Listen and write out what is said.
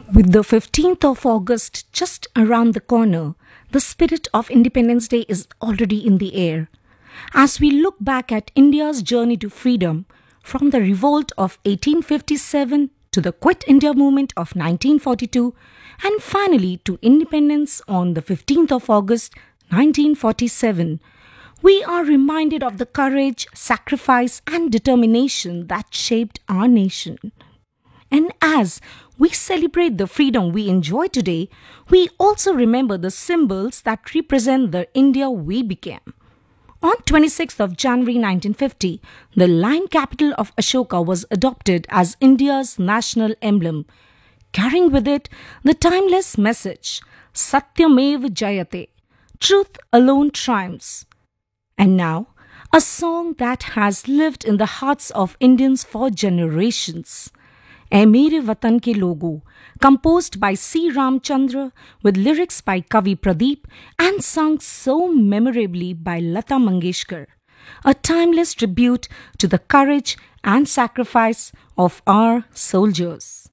With the 15th of August just around the corner, the spirit of Independence Day is already in the air. As we look back at India's journey to freedom, from the revolt of 1857 to the Quit India movement of 1942, and finally to independence on the 15th of August 1947, we are reminded of the courage, sacrifice, and determination that shaped our nation. And as we celebrate the freedom we enjoy today, we also remember the symbols that represent the India we became. On 26th of January 1950, the lion capital of Ashoka was adopted as India's national emblem, carrying with it the timeless message, Satyamev Jayate, truth alone triumphs. And now, a song that has lived in the hearts of Indians for generations. "Ae Mere Watan Ke Logo," composed by C. Ramchandra with lyrics by Kavi Pradeep and sung so memorably by Lata Mangeshkar, a timeless tribute to the courage and sacrifice of our soldiers.